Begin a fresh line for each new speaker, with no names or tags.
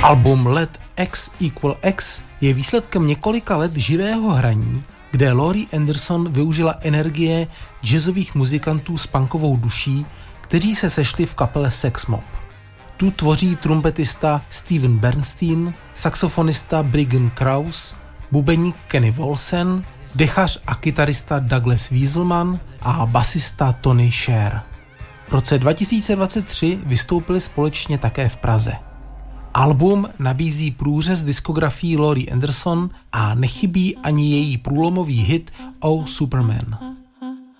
Album Let X = X je výsledkem několika let živého hraní, kde Laurie Anderson využila energie jazzových muzikantů s punkovou duší, kteří se sešli v kapele Sex Mob. Tu tvoří trumpetista Steven Bernstein, saxofonista Brigham Krause, bubeník Kenny Wolsen, dechař a kytarista Douglas Wieselman a basista Tony Sher. V roce 2023 vystoupili společně také v Praze. Album nabízí průřez diskografií Laurie Anderson a nechybí ani její průlomový hit Oh Superman.